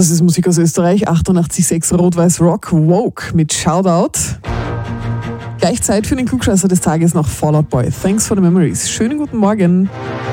Das ist Musik aus Österreich, 88,6 Rot-Weiß Rock, Woke mit Shoutout. Gleich Zeit für den Klugscheißer des Tages nach Fall Out Boy. Thanks for the memories. Schönen guten Morgen.